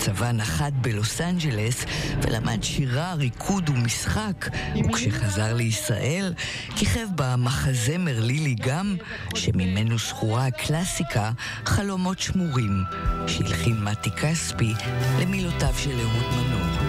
הצבא נחת בלוס אנג'לס ולמד שירה, ריקוד ומשחק, וכשחזר לישראל כיכב במחזמר לילי גם, שממנו שחורה הקלאסיקה חלומות שמורים, שהלחין מתי כספי למילותיו של אהוד מנור.